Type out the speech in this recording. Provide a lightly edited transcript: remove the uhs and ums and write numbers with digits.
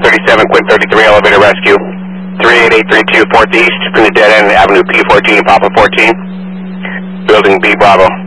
137, Quint 33, elevator rescue. 38832 4th East, from the dead end, Avenue P14, Papa 14. Building B Bravo.